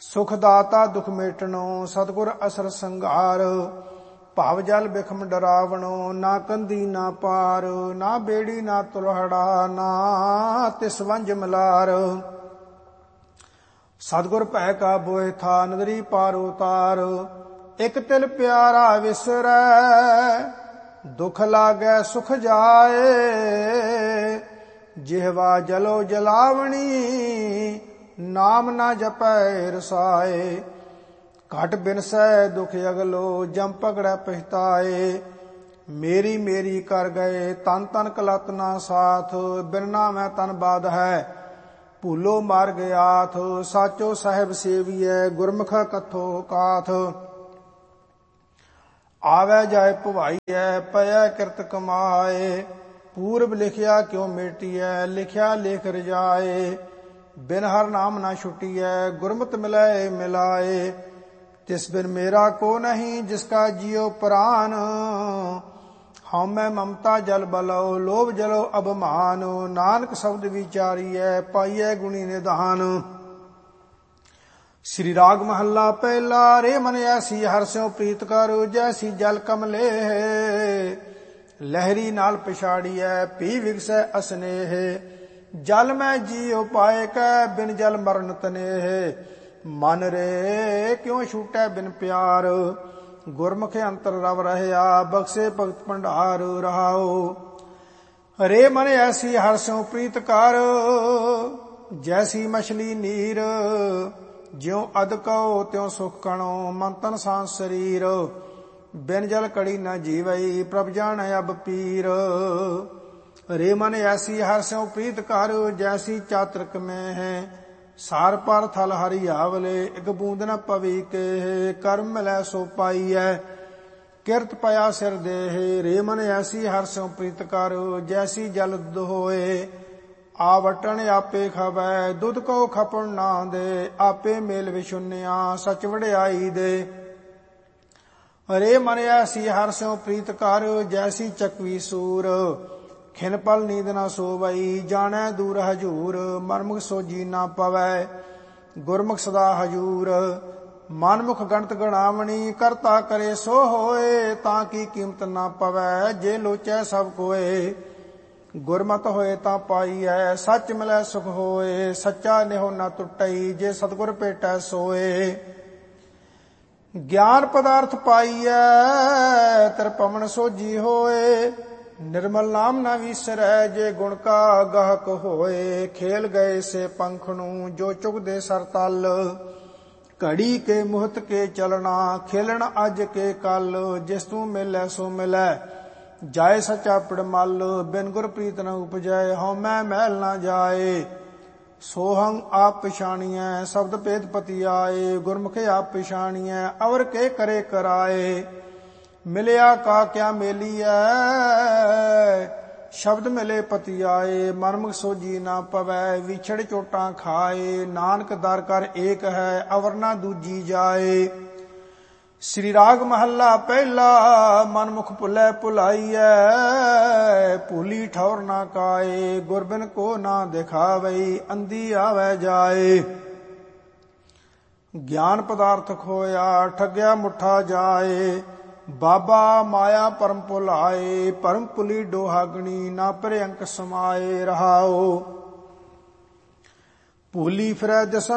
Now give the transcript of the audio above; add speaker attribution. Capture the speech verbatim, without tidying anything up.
Speaker 1: ਸੁਖ ਦਾਤਾ ਦੁਖ ਮੇਟਣੋ, ਸਤਿਗੁਰ ਅਸਰ ਸੰਘਾਰ। ਭਾਵ ਜਲ ਬਿਖਮ ਡਰਾਵਣੋ, ਨਾ ਕੰਦੀ ਨਾ ਪਾਰ। ਨਾ ਬੇੜੀ ਨਾ ਤੁਲਹੜਾ, ਨਾ ਤਿਸ ਵੰਜ ਮਲਾਰ। ਸਤਿਗੁਰ ਭੈ ਕਾ ਬੋਹਿ ਥਾ, ਨਦਰੀ ਪਾਰ ਉਤਾਰ। ਇਕ ਤਿਲ ਪਿਆਰਾ ਵਿਸਰੈ, ਦੁਖ ਲਾਗੈ ਸੁਖ ਜਾਏ। ਜਿਹਵਾ ਜਲੋ ਜਲਾਵਣੀ, ਨਾਮ ਨਾ ਜਪੈ ਰਸਾਏ। ਘਟ ਬਿਨਸੈ ਦੁਖ ਅਗਲੋ, ਜਮ ਪਕੜੈ ਪਛਤਾਏ। ਮੇਰੀ ਮੇਰੀ ਕਰ ਗਏ, ਤਨ ਤਨ ਕਲਤ ਨਾ ਸਾਥ। ਬਿਨ ਨਾਮੈ ਤਨ ਬਾਧ ਹੈ, ਭੂਲੋ ਮਾਰ ਗਿਆਥ। ਸਾਚੋ ਸਾਹਿਬ ਸੇਵੀਐ, ਗੁਰਮੁਖ ਕਥੋ ਕਾਥ। ਆਵੈ ਜਾਏ ਭਵਾਈਐ, ਪਇਐ ਕਿਰਤ ਕਮਾਏ। ਪੂਰਬ ਲਿਖਿਆ ਕਿਉ ਮੇਟੀਐ, ਲਿਖਿਆ ਲੇਖ ਰਜਾਏ। ਬਿਨ ਹਰ ਨਾਮ ਨਾ ਛੁਟੀਐ, ਗੁਰਮਤਿ ਮਿਲੈ ਮਿਲਾਏ। ਤਿਸ ਬਿਨ ਮੇਰਾ ਕੋ ਨਹੀਂ, ਜਿਸਕਾ ਜਿਉ ਪ੍ਰਾਨ। ਹਉਮੈ ਮਮਤਾ ਜਲ ਬਲਉ, ਲੋਭ ਜਲੋ ਅਭਮਾਨ। ਨਾਨਕ ਸ਼ਬਦ ਵਿਚਾਰੀਐ, ਪਾਈਐ ਗੁਣੀ ਨਿਧਾਨ। ਸ੍ਰੀ ਰਾਗ ਮਹੱਲਾ ਪਹਿਲਾ। ਰੇ ਮਨ ਐਸੀ ਹਰਿ ਸਿਉ ਪ੍ਰੀਤ ਕਰ, ਜੈਸੀ ਜਲ ਕਮਲੇ। ਲਹਿਰੀ ਨਾਲ ਪਛਾੜੀਐ, ਪੀ ਵਿਗਸੈ ਅਸਨੇਹ। ਜਲ ਮੈਂ ਜੀਉ ਪਾਏ ਕੈ, ਬਿਨ ਜਲ ਮਰਨ ਤਨੇਹ। ਮਨ ਰੇ ਕਿਉ ਛੂਟੈ ਬਿਨ ਪਿਆਰ, ਗੁਰਮੁਖ ਅੰਤਰ ਰਵ ਰਹਿਆ। ਬਖਸ਼ੇ ਭਗਤ ਭੰਡਾਰ ਰਹਾਉ। ਰੇ ਮਨ ਐਸੀ ਹਰਿ ਸਿਉ ਪ੍ਰੀਤ ਕਰ, ਜੈਸੀ ਮਛਲੀ ਨੀਰ। ਜਿਉ ਅਦਕਉ ਤਿਉ ਸੁਖ ਕਣੋ, ਮਨ ਤਨ ਸਾਂਸ ਸਰੀਰ। ਬਿਨ ਜਲ ਕੜੀ ਨ ਜੀਵਈ, ਪ੍ਰਭ ਜਾਣੈ ਅਬ ਪੀਰ। ਰੇ ਮਨ ਐਸੀ ਹਰਿ ਸਿਉ ਪ੍ਰੀਤ ਕਰ, ਜੈਸੀ ਚਾਤ੍ਰਿਕ ਮੈਂ ਹੈ। ਸਾਰ ਪਰ ਥਲ ਹਰਿ ਆਵਲੇ, ਇਕ ਬੂੰਦ ਨ ਪਵੀ ਕੇਹ। ਕਰਮ ਮਿਲੈ ਸੋ ਪਾਈਐ, ਕਿਰਤ ਪਿਆ ਸਿਰ ਦੇਹ। ਰੇ ਮਨ ਐਸੀ ਹਰਿ ਸਿਉ ਪ੍ਰੀਤ ਕਰ, ਜੈਸੀ ਜਲ ਦੁਧ ਹੋਏ। ਆਵਟਣ ਆਪੇ ਖਵੈ, ਦੁਧ ਕੋ ਖਪਣ ਨਾ ਦੇ। ਆਪੇ ਮੇਲ ਵਿਸ਼ੁੰਨਿਆ, ਸਚ ਵਡਿਆਈ ਦੇ। ਰੇ ਮਨ ਐਸੀ ਹਰਿ ਸਿਉ ਪ੍ਰੀਤ ਕਰ, ਜੈਸੀ ਚਕਵੀ ਸੂਰ। ਖਿਨ ਪਲ ਨੀਂਦ ਨਾ ਸੋਵਈ, ਜਾਣੈ ਦੂਰ ਹਜੂਰ। ਮਨਮੁਖ ਸੋਜੀ ਨਾ ਪਵੈ, ਗੁਰਮੁਖ ਸਦਾ ਹਜੂਰ। ਮਨਮੁਖ ਗਣਤ ਗਣਾਵਣੀ, ਕਰਤਾ ਕਰੇ ਸੋ ਹੋਏ। ਤਾਂ ਕੀ ਕੀਮਤ ਨਾ ਪਵੈ, ਜੇ ਲੋਚੈ ਸਭ ਕੋਏ। ਗੁਰਮਤਿ ਹੋਏ ਤਾਂ ਪਾਈਐ, ਸੱਚ ਮਿਲੈ ਸੁਖ ਹੋਏ। ਸੱਚਾ ਨਿਹੁ ਨਾ ਟੁੱਟਈ, ਜੇ ਸਤਿਗੁਰ ਭੇਟੈ ਸੋਏ। ਗਿਆਨ ਪਦਾਰਥ ਪਾਈਐ, ਤਿਰਪਵਨ ਸੋਜੀ ਹੋਏ। ਨਿਰਮਲ ਨਾਮ ਨਾ ਵਿਸਰੈ, ਜੇ ਗੁਣ ਕਾ ਗਾਹਕ ਹੋਏ। ਖੇਲ ਗਏ ਸੇ ਪੰਖ ਨੂੰ, ਜੋ ਚੁਗਦੇ ਸਰ ਤਲ। ਘੜੀ ਕੇ ਮੁਹਤ ਕੇ ਚਲਣਾ, ਖੇਲਣ ਅੱਜ ਕੇ ਕੱਲ। ਜਿਸ ਤੂੰ ਮਿਲੈ ਸੋ ਮਿਲੈ, ਜਾਏ ਸਚਾ ਪਿੜਮਲ। ਬਿਨ ਗੁਰ ਪ੍ਰੀਤ ਨ ਉਪਜੈ, ਹਉਮੈ ਮਹਿਲ ਨਾ ਜਾਏ। ਸੋਹੰ ਆਪ ਪਛਾਣੀਐ, ਸ਼ਬਦ ਭੇਦ ਪਤੀ ਆਏ। ਗੁਰਮੁਖ ਆਪ ਪਛਾਣੀਐ, ਅਵਰ ਕੇ ਕਰੇ ਕਰਾਏ। ਮਿਲਿਆ ਕਾ ਕਿਆ ਮੇਲੀਐ, ਸ਼ਬਦ ਮਿਲੇ ਪਤੀ ਆਏ। ਮਨਮੁਖ ਸੋਜੀ ਨਾ ਪਵੈ, ਵਿਛੜ ਚੋਟਾਂ ਖਾਏ। ਨਾਨਕ ਦਰ ਕਰ ਏਕ ਹੈ, ਅਵਰ ਨਾ ਦੂਜੀ ਜਾਏ। ਸ੍ਰੀ ਰਾਗ ਮਹੱਲਾ ਪਹਿਲਾ। ਮਨਮੁਖ ਭੁੱਲੈ ਭੁਲਾਈਐ, ਭੂਲੀ ਠੌਰ ਨਾ ਕਾਏ। ਗੁਰਬਿਨ ਕੋ ਨਾ ਦਿਖਾਵਈ, ਅੰਧੀ ਆਵੈ ਜਾਏ। ਗਿਆਨ ਪਦਾਰਥ ਖੋਇਆ, ਠੱਗਿਆ ਮੁੱਠਾ ਜਾਏ। ਬਾਬਾ ਮਾਇਆ ਪਰਮ ਭੁਲਾਏ, ਪਰਮ ਭੁਲੀ ਡੋਹਾਗਣੀ। ਨਾ ਭਰੇ ਅੰਕ ਸਮਾਏ ਰਹਾਓ। ਭੂਲੀ ਫਿਰੈ ਦਿਸਾ